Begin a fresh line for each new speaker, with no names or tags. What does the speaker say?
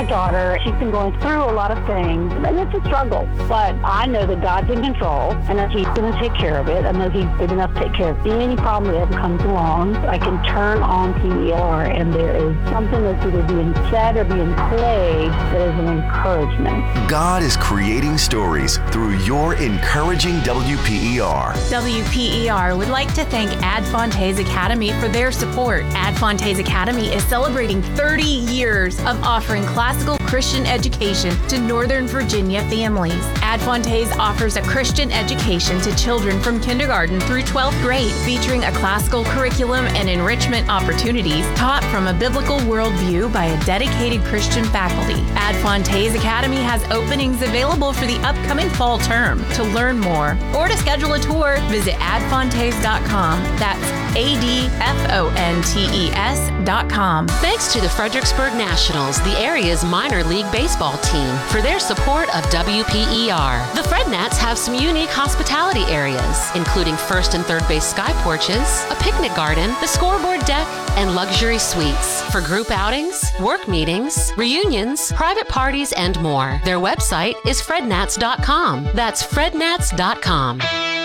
my daughter, she's been going through a lot of things, and it's a struggle. But I know that God's in control, and that He's going to take care of it. I know He's big enough to take care of any problem that ever comes along. I can turn on PER, and there is something that's either being said or being played that is an encouragement.
God is creating stories through your encouraging WPER.
WPER would like to thank Adfontes Academy for their support. Adfontes Academy is celebrating 30 years of offering classical Christian education to Northern Virginia families. Adfontes offers a Christian education to children from kindergarten through 12th grade, featuring a classical curriculum and enrichment opportunities taught from a biblical worldview by a dedicated Christian faculty. Adfontes Academy has openings available for the upcoming fall term. To learn more or to schedule a tour, visit adfontes.com. That's ADFONTES.com.
Thanks to the Fredericksburg Nationals, the area's minor league baseball team, for their support of WPER. The Frednats have some unique hospitality areas, including first and third base sky porches, a picnic garden, the scoreboard deck, and luxury suites for group outings, work meetings, reunions, private parties, and more. Their website is frednats.com. That's frednats.com.